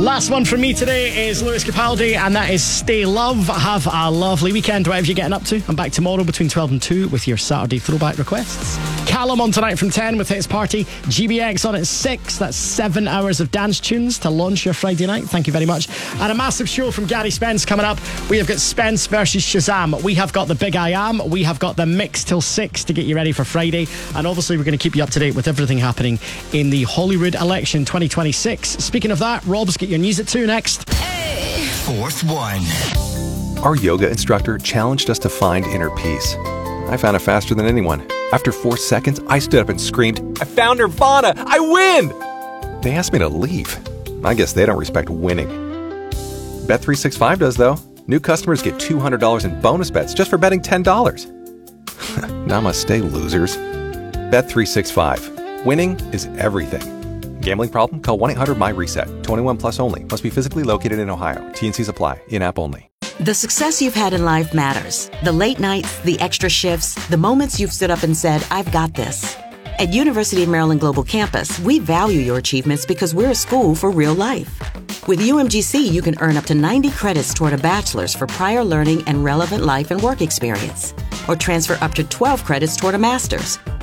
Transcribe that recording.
Last one from me today is Lewis Capaldi, and that is Stay Love. Have a lovely weekend, whatever you're getting up to. I'm back tomorrow between 12 and 2 with your Saturday throwback requests. Callum on tonight from 10 with Hits Party. GBX on at 6. That's 7 hours of dance tunes to launch your Friday night. Thank you very much. And a massive show from Gary Spence coming up. We have got Spence versus Shazam. We have got the Big I Am. We have got the Mix till 6 to get you ready for Friday. And obviously we're going to keep you up to date with everything happening in the Hollywood election 2026. Speaking of that, Rob's got your news at 2 next. Fourth one. Our yoga instructor challenged us to find inner peace. I found it faster than anyone. After 4 seconds, I stood up and screamed, "I found Nirvana! I win!" They asked me to leave. I guess they don't respect winning. Bet365 does, though. New customers get $200 in bonus bets just for betting $10. Namaste, losers. Bet365. Winning is everything. Gambling problem? Call 1-800-MY-RESET. 21 plus only. Must be physically located in Ohio. T&Cs apply. In-app only. The success you've had in life matters. The late nights, the extra shifts, the moments you've stood up and said, "I've got this." At University of Maryland Global Campus, we value your achievements because we're a school for real life. With UMGC, you can earn up to 90 credits toward a bachelor's for prior learning and relevant life and work experience, or transfer up to 12 credits toward a master's.